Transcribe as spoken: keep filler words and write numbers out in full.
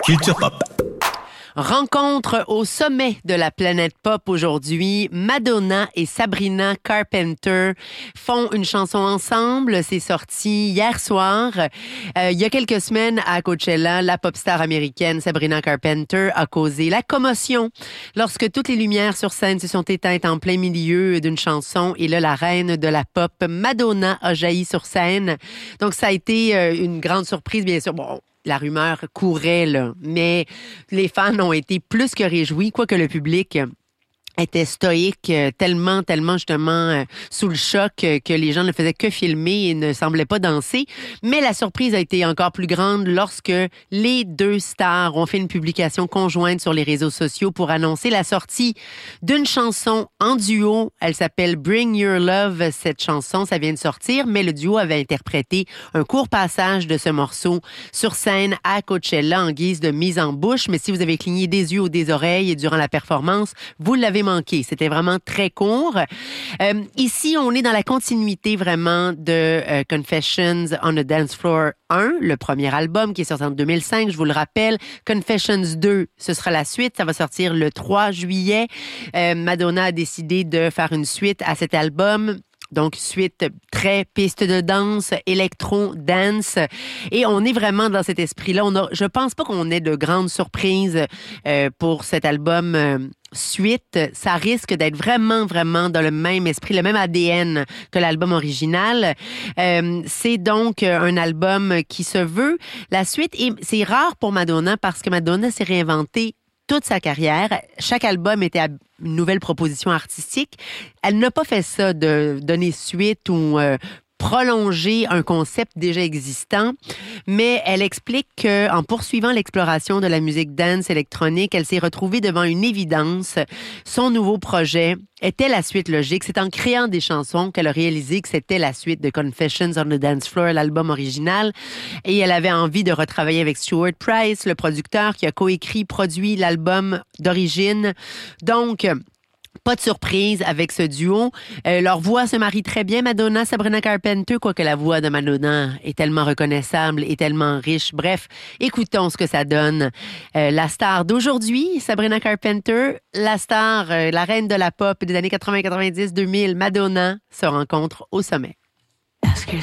Culture Pop. Rencontre au sommet de la planète pop aujourd'hui. Madonna et Sabrina Carpenter font une chanson ensemble. C'est sorti hier soir. Euh, il y a quelques semaines à Coachella, la pop star américaine Sabrina Carpenter a causé la commotion lorsque toutes les lumières sur scène se sont éteintes en plein milieu d'une chanson. Et là, la reine de la pop, Madonna, a jailli sur scène. Donc, ça a été euh, une grande surprise, bien sûr. Bon, la rumeur courait, là, mais les fans ont été plus que réjouis, quoique le public était stoïque, tellement, tellement justement euh, sous le choc euh, que les gens ne faisaient que filmer et ne semblaient pas danser. Mais la surprise a été encore plus grande lorsque les deux stars ont fait une publication conjointe sur les réseaux sociaux pour annoncer la sortie d'une chanson en duo. Elle s'appelle Bring Your Love, cette chanson, ça vient de sortir, mais le duo avait interprété un court passage de ce morceau sur scène à Coachella en guise de mise en bouche. Mais si vous avez cligné des yeux ou des oreilles durant la performance, vous l'avez manqué. C'était vraiment très court. Euh, ici, on est dans la continuité vraiment de euh, Confessions on a Dance Floor un, le premier album qui est sorti en deux mille cinq, je vous le rappelle. Confessions deux, ce sera la suite. Ça va sortir le trois juillet. Euh, Madonna a décidé de faire une suite à cet album. Donc, suite très piste de danse, électro-dance. Et on est vraiment dans cet esprit-là. On a, je pense pas qu'on ait de grandes surprises euh, pour cet album euh, suite. Ça risque d'être vraiment, vraiment dans le même esprit, le même A D N que l'album original. Euh, c'est donc un album qui se veut la suite. Et c'est rare pour Madonna parce que Madonna s'est réinventée toute sa carrière. Chaque album était une nouvelle proposition artistique. Elle n'a pas fait ça de donner suite ou euh, prolonger un concept déjà existant, mais elle explique qu'en poursuivant l'exploration de la musique dance électronique, elle s'est retrouvée devant une évidence. Son nouveau projet était la suite logique. C'est en créant des chansons qu'elle a réalisé que c'était la suite de Confessions on the Dance Floor, l'album original. Et elle avait envie de retravailler avec Stuart Price, le producteur qui a coécrit, produit l'album d'origine. Donc, pas de surprise avec ce duo. Euh, leur voix se marie très bien, Madonna, Sabrina Carpenter, quoique la voix de Madonna est tellement reconnaissable et tellement riche. Bref, écoutons ce que ça donne. Euh, la star d'aujourd'hui, Sabrina Carpenter, la star, euh, la reine de la pop des années quatre-vingts, quatre-vingt-dix, deux mille, Madonna, se rencontrent au sommet.